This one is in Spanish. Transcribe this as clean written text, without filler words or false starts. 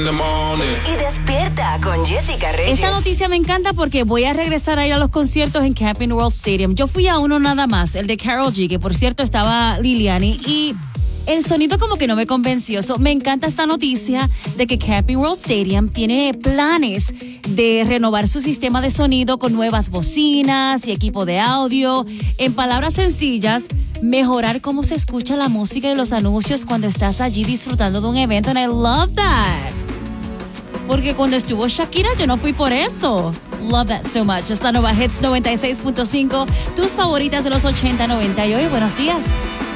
Y despierta con Jessica Reyes. Esta noticia me encanta porque voy a regresar a ir a los conciertos en Camping World Stadium. Yo fui a uno nada más, el de Karol G, que por cierto estaba Liliani, y el sonido como que no me convenció. Me encanta esta noticia de que Camping World Stadium tiene planes de renovar su sistema de sonido con nuevas bocinas y equipo de audio. En palabras sencillas, mejorar cómo se escucha la música y los anuncios cuando estás allí disfrutando de un evento. And I love that. Porque cuando estuvo Shakira, yo no fui por eso. Love that so much. Es la nueva Hits 96.5. Tus favoritas de los 80, 90 y hoy. Buenos días.